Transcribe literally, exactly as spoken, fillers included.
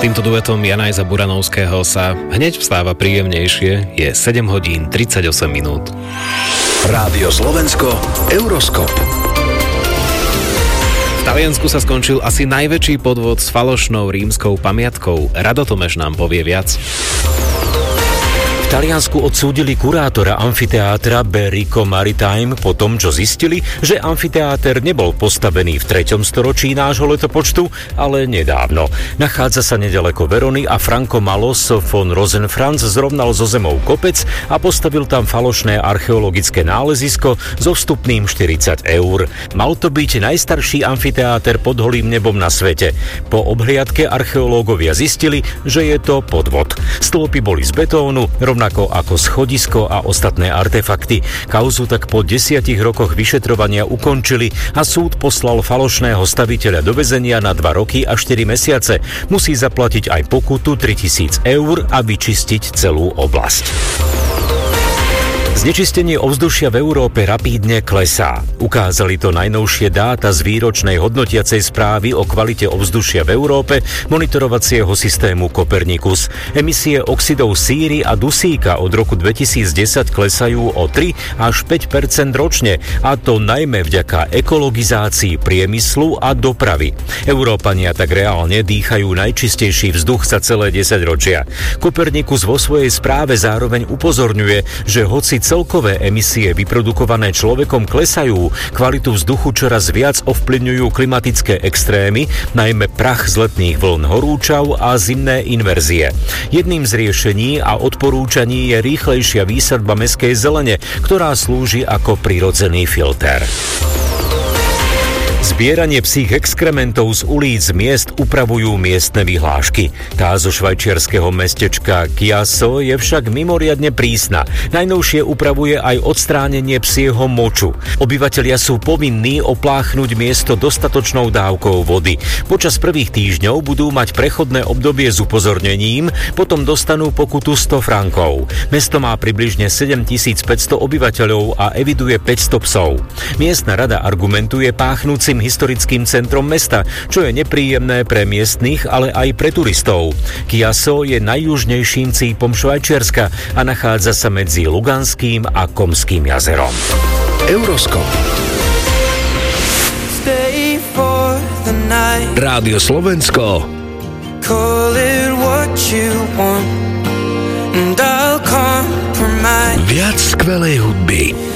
týmto duetom Janajza Buranovského sa hneď vstáva príjemnejšie. Je sedem hodín tridsaťosem minút. Rádio Slovensko, Euroskop. V Taliansku sa skončil asi najväčší podvod s falošnou rímskou pamiatkou. Rado Tomeš nám povie viac. V Taliansku odsúdili kurátora amfiteátra Berico Maritime po tom, čo zistili, že amfiteáter nebol postavený v treťom storočí nášho letopočtu, ale nedávno. Nachádza sa nedaleko Verony a Franco Malos von Rosenfranz zrovnal zo zemou kopec a postavil tam falošné archeologické nálezisko so vstupným štyridsať eur. Mal to byť najstarší amfiteáter pod holým nebom na svete. Po obhliadke archeológovia zistili, že je to podvod. Stĺpy boli z betónu, rovnako ako schodisko a ostatné artefakty. Kauzu tak po desiatich rokoch vyšetrovania ukončili a súd poslal falošného staviteľa do väzenia na dva roky a štyri mesiace. Musí zaplatiť aj pokutu tritisíc eur a vyčistiť celú oblasť. Znečistenie ovzdušia v Európe rapídne klesá. Ukázali to najnovšie dáta z výročnej hodnotiacej správy o kvalite ovzdušia v Európe monitorovacieho systému Copernicus. Emisie oxidov síry a dusíka od roku dvetisícdesať klesajú o tri až päť percent ročne, a to najmä vďaka ekologizácii priemyslu a dopravy. Európania tak reálne dýchajú najčistejší vzduch za celé desaťročia. Copernicus vo svojej správe zároveň upozorňuje, že hoci celkové emisie vyprodukované človekom klesajú, kvalitu vzduchu čoraz viac ovplyvňujú klimatické extrémy, najmä prach z letných vln horúčav a zimné inverzie. Jedným z riešení a odporúčaní je rýchlejšia výsadba mestskej zelene, ktorá slúži ako prirodzený filter. Zbieranie psích exkrementov z ulíc miest upravujú miestne vyhlášky. Tá zo švajčiarskeho mestečka Chiasso je však mimoriadne prísna. Najnovšie upravuje aj odstránenie psieho moču. Obyvatelia sú povinní opláchnuť miesto dostatočnou dávkou vody. Počas prvých týždňov budú mať prechodné obdobie s upozornením, potom dostanú pokutu sto frankov. Mesto má približne sedemtisícpäťsto obyvateľov a eviduje päťsto psov. Miestna rada argumentuje páchnúcim historickým centrom mesta, čo je nepríjemné pre miestnych, ale aj pre turistov. Chiasso je najjužnejším cípom Švajčiarska a nachádza sa medzi Luganským a Komským jazerom. Euroskop. Rádio Slovensko. Viac skvelej hudby.